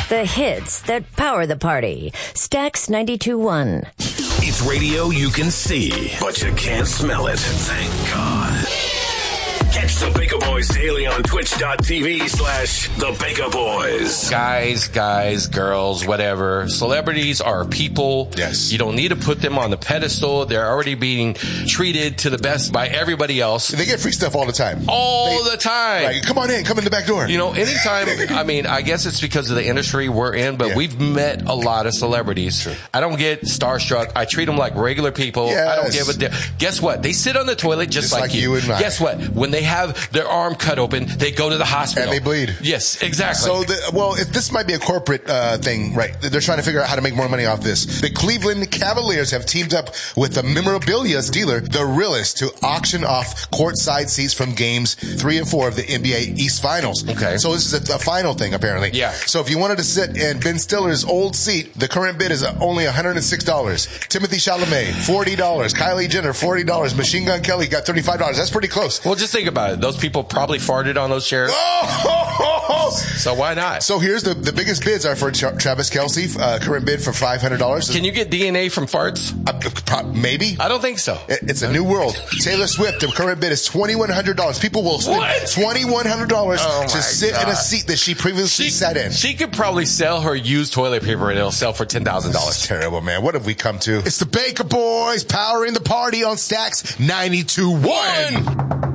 The hits that power the party. Stax 92.1. It's radio you can see, but you can't smell it. Thank God. Catch the Baker Boys daily on twitch.tv/The Baker Boys. Guys, girls, whatever. Celebrities are people. Yes. You don't need to put them on the pedestal. They're already being treated to the best by everybody else. They get free stuff all the time. All the time. Like, come on in the back door. You know, anytime, I mean, I guess it's because of the industry we're in, but we've met a lot of celebrities. Sure. I don't get starstruck. I treat them like regular people. Yes. I don't give a damn. Guess what? They sit on the toilet just like you. And I. Guess what? When they have their arm cut open, they go to the hospital. And they bleed. Yes, exactly. So, this might be a corporate thing, right? They're trying to figure out how to make more money off this. The Cleveland Cavaliers have teamed up with the memorabilia dealer, The Realist, to auction off courtside seats from games 3 and 4 of the NBA East Finals. Okay. So this is a final thing, apparently. Yeah. So if you wanted to sit in Ben Stiller's old seat, the current bid is only $106. Timothy Chalamet, $40. Kylie Jenner, $40. Machine Gun Kelly got $35. That's pretty close. Well, just think about it. Those people probably farted on those chairs. So why not? So here's the biggest bids are for Travis Kelce, current bid for $500. Can you get DNA from farts? Maybe. I don't think so. It's a new world. Taylor Swift, the current bid is $2,100. People will spend $2,100 to sit in a seat that she previously sat in. She could probably sell her used toilet paper and it'll sell for $10,000. This is terrible, man. What have we come to? It's the Baker Boys powering the party on Stax 92.1.